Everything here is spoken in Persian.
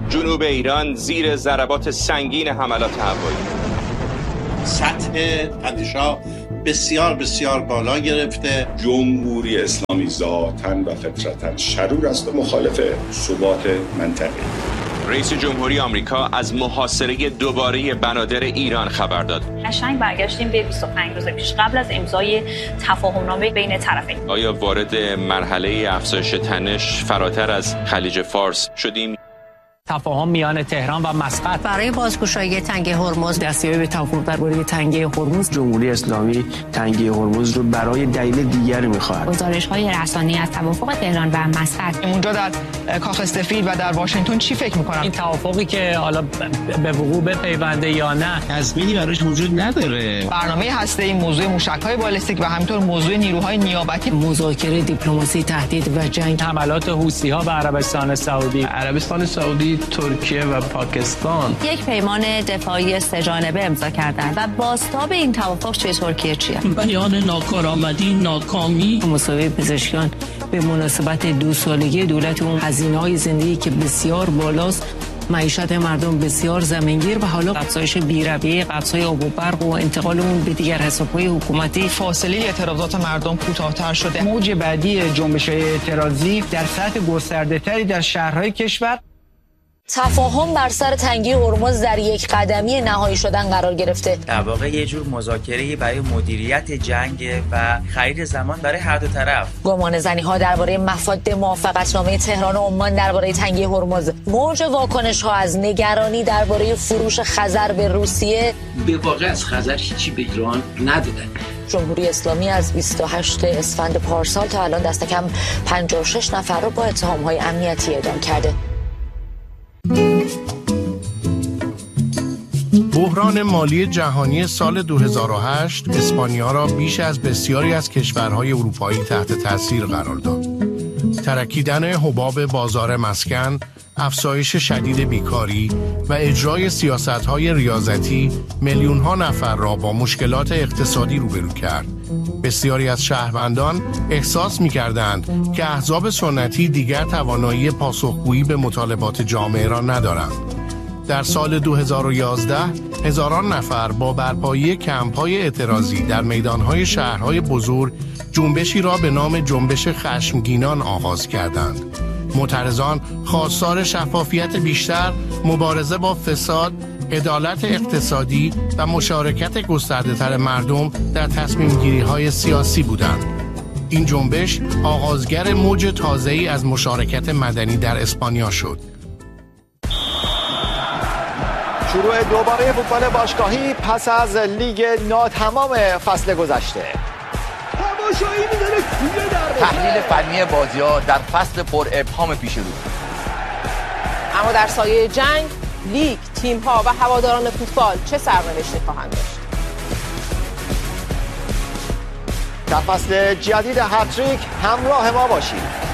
جنوب ایران زیر ضربات سنگین حملات هوایی. سطح تنش‌ها بسیار بسیار بالا گرفته. جمهوری اسلامی ذاتاً و فطرتاً شرور است و مخالف ثبات منطقه. رئیس جمهوری آمریکا از محاصره دوباره بنادر ایران خبر داد. قشنگ برگشتیم به 25 روز پیش قبل از امضای تفاهمنامه بین طرفین. آیا وارد مرحله افزایش تنش فراتر از خلیج فارس شدیم؟ تفاهم میان تهران و مسقط برای بازگشایی تنگه هرمز، دستیابی به توافق درباره تنگه هرمز. جمهوری اسلامی تنگه هرمز رو برای دلیل دیگری می‌خواهد. گزارش‌های رسانه‌ای از توافق تهران و مسقط. اونجا در کاخ سفید و در واشنگتن چی فکر می‌کنن؟ این توافقی که حالا به وقوع بپیونده یا نه، تضمینی براش وجود نداره. برنامه هسته‌ای، موضوع موشک‌های بالستیک و همینطور موضوع نیروهای نیابتی، مذاکره، دیپلماسی، تهدید و جنگ، حملات حوثی‌ها به عربستان سعودی، ترکیه و پاکستان یک پیمان دفاعی سه‌جانبه امضا کردند و بازتاب این توافق چه ترکیه چیه؟ بیان ناکارآمدی، ناکامی. مسابقه پزشکیان به مناسبت 2 سالگی دولت اون، هزینه‌های زندگی که بسیار بالاست، معیشت مردم بسیار زمینگیر و حالا افزایش بی‌رویه قبض‌های آب و برق و انتقال اون به دیگر حساب‌های حکومتی. فاصله اعتراضات مردم کوتاه‌تر شده. موج بعدی جنبش‌های اعتراضی در سطح گسترده‌تری در شهرهای کشور. تفاهم بر سر تنگه هرمز در یک قدمی نهایی شدن قرار گرفته. در واقع یه جور مذاکره برای مدیریت جنگ و خرید زمان برای هر دو طرف. گمانه‌زنی‌ها درباره مفاد موافقتنامه تهران و عمان درباره تنگه هرمز. موج واکنش‌ها از نگرانی درباره فروش خزر به روسیه. به واقع از خزر هیچی به ایران ندادن. جمهوری اسلامی از 28 اسفند پارسال تا الان دست کم 56 نفر رو با اتهام‌های امنیتی اعدام کرده. بحران مالی جهانی سال 2008 اسپانیا را بیش از بسیاری از کشورهای اروپایی تحت تاثیر قرار داد. ترکیدن حباب بازار مسکن، افزایش شدید بیکاری و اجرای سیاست‌های ریاضتی میلیون‌ها نفر را با مشکلات اقتصادی روبرو کرد. بسیاری از شهروندان احساس می‌کردند که احزاب سنتی دیگر توانایی پاسخگویی به مطالبات جامعه را ندارند. در سال 2011 هزاران نفر با برپایی کمپ‌های اعتراضی در میدان‌های شهرهای بزرگ جنبشی را به نام جنبش خشمگینان آغاز کردند. معترضان خواستار شفافیت بیشتر، مبارزه با فساد، عدالت اقتصادی و مشارکت گسترده‌تر مردم در تصمیم‌گیری‌های سیاسی بودند. این جنبش آغازگر موج تازه‌ای از مشارکت مدنی در اسپانیا شد. شروع دوباره فوتبال باشگاهی پس از لیگ ناتمام فصل گذشته. تماشایی می‌داره توی دروازه. تحلیل فنی بازی‌ها در فصل پر ابهام پیش رو. اما در سایه جنگ، لیگ، تیم‌ها و هواداران فوتبال چه سرنوشتی خواهند داشت؟ در فصل جدید هتریک همراه ما باشید.